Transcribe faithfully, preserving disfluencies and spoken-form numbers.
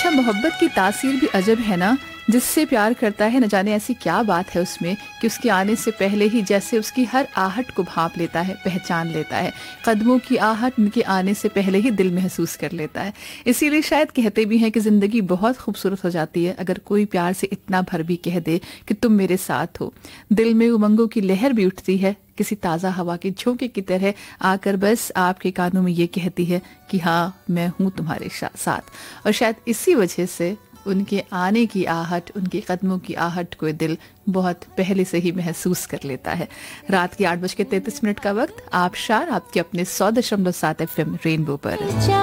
अच्छा, मोहब्बत की तासीर भी अजब है ना। जिससे प्यार करता है, न जाने ऐसी क्या बात है उसमें कि उसके आने से पहले ही जैसे उसकी हर आहट को भांप लेता है, पहचान लेता है। कदमों की आहट उनके आने से पहले ही दिल महसूस कर लेता है। इसीलिए शायद कहते भी हैं कि जिंदगी बहुत खूबसूरत हो जाती है अगर कोई प्यार से इतना भर भी कह दे कि तुम मेरे साथ हो। दिल में उमंगों की लहर भी उठती है, किसी ताज़ा हवा के झोंके की तरह आकर बस आपके कानों में ये कहती है कि हाँ, मैं हूँ तुम्हारे साथ। और शायद इसी वजह से उनके आने की आहट, उनके कदमों की आहट को दिल बहुत पहले से ही महसूस कर लेता है। रात की आठ बज के तैंतीस मिनट का वक्त, आप शार आपके अपने सौ दशमलव सात एफ एम रेनबो पर।